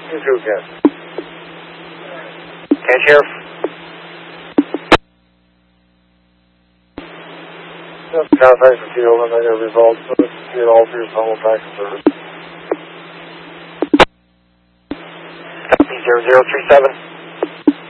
You too, Ken. Okay, Sheriff. Contact the field and I got results. So let's get all for your tunnel back in service. 0037.